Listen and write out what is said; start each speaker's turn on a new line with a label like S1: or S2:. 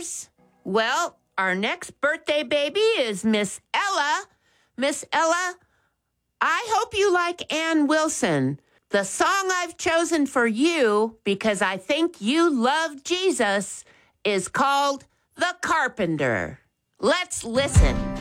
S1: Bears? Well, our next birthday baby is Miss Ella. Miss Ella, I hope you like Ann Wilson. The song I've chosen for you, because I think you love Jesus, is called The Carpenter. Let's listen.